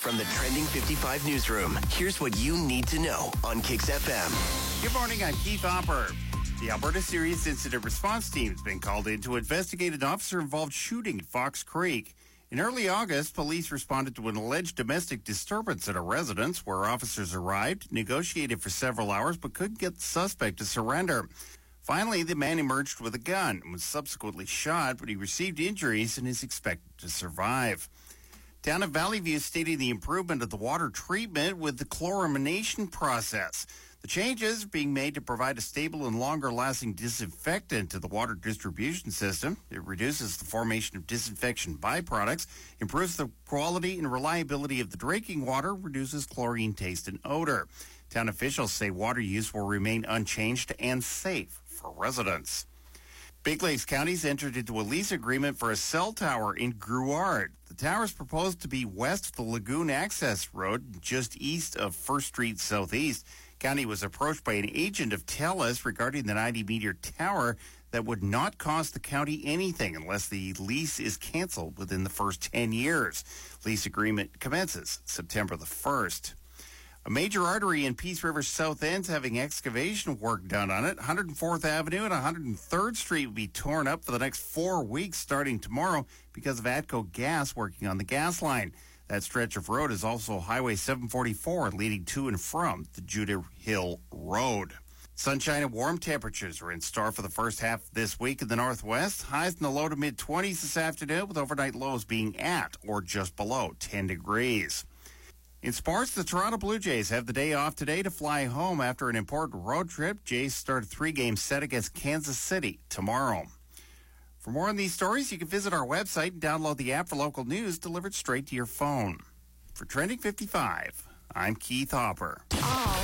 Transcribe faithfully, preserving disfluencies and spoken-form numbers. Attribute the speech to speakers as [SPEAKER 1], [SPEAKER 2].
[SPEAKER 1] From the Trending fifty-five newsroom, here's what you need to know on Kix F M.
[SPEAKER 2] Good morning, I'm Keith Hopper. The Alberta Serious Incident Response Team has been called in to investigate an officer-involved shooting at Fox Creek. In early August, police responded to an alleged domestic disturbance at a residence where officers arrived, negotiated for several hours, but couldn't get the suspect to surrender. Finally, the man emerged with a gun and was subsequently shot, but he received injuries and is expected to survive. Town of Valley View stating the improvement of the water treatment with the chlorination process. The changes are being made to provide a stable and longer-lasting disinfectant to the water distribution system. It reduces the formation of disinfection byproducts, improves the quality and reliability of the drinking water, reduces chlorine taste and odor. Town officials say water use will remain unchanged and safe for residents. Big Lakes County's entered into a lease agreement for a cell tower in Gruard. The tower is proposed to be west of the Lagoon Access Road, just east of First Street Southeast. County was approached by an agent of TELUS regarding the ninety-meter tower that would not cost the county anything unless the lease is canceled within the first ten years. Lease agreement commences September the first. A major artery in Peace River South End's having excavation work done on it. one hundred fourth Avenue and one hundred third Street will be torn up for the next four weeks starting tomorrow because of ATCO Gas working on the gas line. That stretch of road is also Highway seven forty-four leading to and from the Judah Hill Road. Sunshine and warm temperatures are in store for the first half of this week in the northwest. Highs in the low to mid-twenties this afternoon with overnight lows being at or just below ten degrees. In sports, the Toronto Blue Jays have the day off today to fly home after an important road trip. Jays start a three-game set against Kansas City tomorrow. For more on these stories, you can visit our website and download the app for local news delivered straight to your phone. For Trending fifty-five, I'm Keith Hopper.
[SPEAKER 3] Oh.